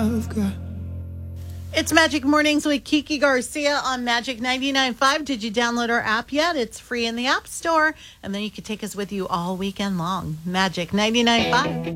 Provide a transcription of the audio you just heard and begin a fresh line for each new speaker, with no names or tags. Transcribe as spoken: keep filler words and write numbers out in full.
I've got.
It's Magic Mornings with Kiki Garcia on Magic ninety-nine point five. Did you download our app yet? It's free in the App Store, and then you can take us with you all weekend long. Magic ninety-nine point five.